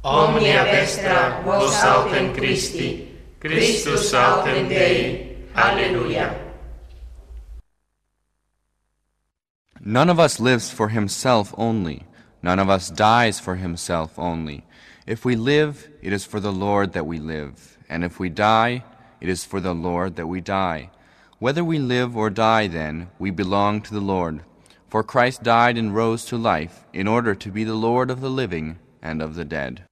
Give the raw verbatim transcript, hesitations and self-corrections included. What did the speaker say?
Omnia vestra vos autem Christi, Christus autem Dei. Alleluia. None of us lives for himself only. None of us dies for himself only. If we live, it is for the Lord that we live. And if we die, it is for the Lord that we die. Whether we live or die, then, we belong to the Lord. For Christ died and rose to life in order to be the Lord of the living and of the dead.